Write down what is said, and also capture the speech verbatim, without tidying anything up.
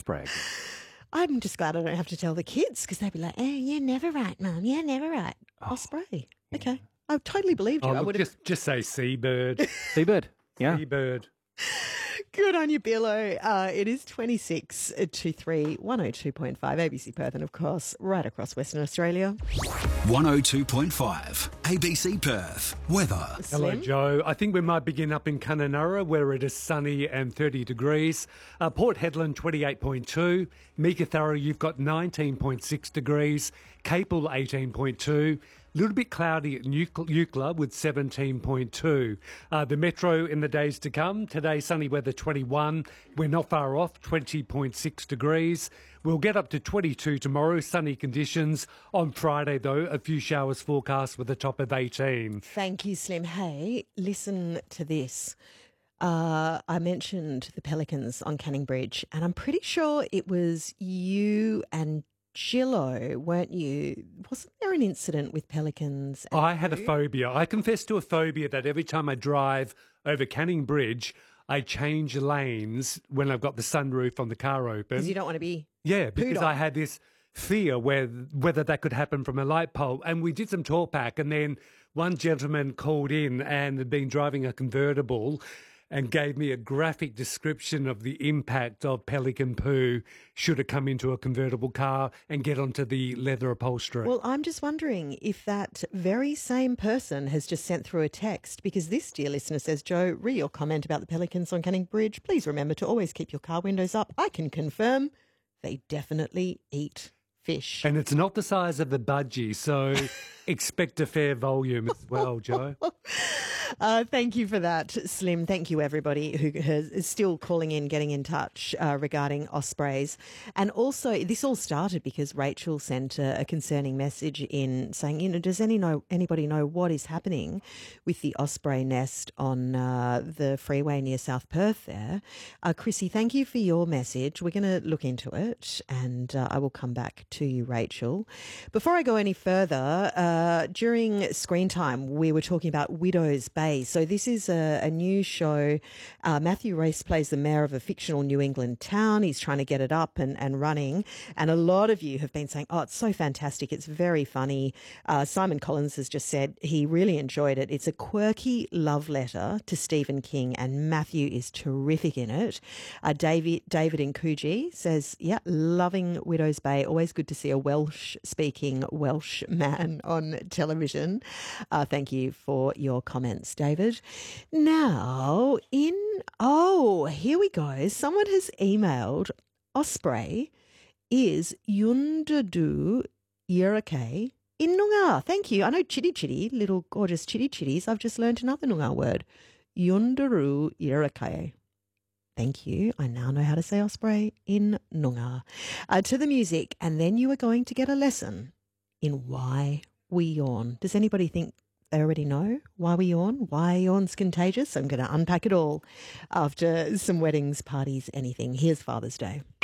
Osprey again? I'm just glad I don't have to tell the kids because they'd be like, "Oh, you're never right, Mum. You're never right." Oh, Osprey. Okay. I totally believed you. Oh, I look, would have. just, just say seabird. Seabird. Yeah. Seabird. Good on you, Billo. Uh, it is twenty-six to three, one oh two point five, A B C Perth, and of course, right across Western Australia. one oh two point five, A B C Perth. Weather. Hello, Slim? Joe. I think we might begin up in Kununurra, where it is sunny and thirty degrees. Uh, Port Hedland, twenty-eight point two. Meekatharra, you've got nineteen point six degrees. Capel, eighteen point two. A little bit cloudy at Eucla with seventeen point two. Uh, the Metro in the days to come. Today, sunny weather, twenty-one. We're not far off, twenty point six degrees. We'll get up to twenty-two tomorrow, sunny conditions. On Friday, though, a few showers forecast with a top of eighteen. Thank you, Slim. Hey, listen to this. Uh, I mentioned the Pelicans on Canning Bridge, and I'm pretty sure it was you and Gillo, weren't you? Wasn't there an incident with Pelicans? and I had a you? phobia. I confess to a phobia that every time I drive over Canning Bridge, I change lanes when I've got the sunroof on the car open. Because you don't want to be... Yeah, because on. I had this fear where whether that could happen from a light pole. And we did some talk back, and then one gentleman called in and had been driving a convertible and gave me a graphic description of the impact of pelican poo should it come into a convertible car and get onto the leather upholstery. Well, I'm just wondering if that very same person has just sent through a text, because this dear listener says, Joe, re your comment about the Pelicans on Canning Bridge. Please remember to always keep your car windows up. I can confirm they definitely eat fish. And it's not the size of the budgie, so expect a fair volume as well, Joe. Uh, thank you for that, Slim. Thank you, everybody who has, is still calling in, getting in touch uh, regarding ospreys. And also, this all started because Rachel sent a, a concerning message in saying, you know, does any know anybody know what is happening with the osprey nest on uh, the freeway near South Perth there? Uh, Chrissy, thank you for your message. We're going to look into it, and uh, I will come back to you, Rachel. Before I go any further, uh, during screen time, we were talking about Widows Bay. So this is a, a new show. Uh, Matthew Race plays the mayor of a fictional New England town. He's trying to get it up and, and running. And a lot of you have been saying, oh, it's so fantastic. It's very funny. Uh, Simon Collins has just said he really enjoyed it. It's a quirky love letter to Stephen King, and Matthew is terrific in it. Uh, David, David Nkuji says, yeah, loving Widows Bay. Always good to see a Welsh-speaking Welsh man on television. Uh, thank you for your comments, David. Now, in, oh, here we go. Someone has emailed, Osprey is Yundadu Yerake in Noongar. Thank you. I know chitty chitty, little gorgeous chitty chitties. I've just learned another Noongar word. Yundaru Yerake. Thank you. I now know how to say osprey in Noongar. Uh, to the music, and then you are going to get a lesson in why we yawn. Does anybody think they already know why we yawn? Why yawn's contagious? I'm going to unpack it all after some weddings, parties, anything. Here's Father's Day.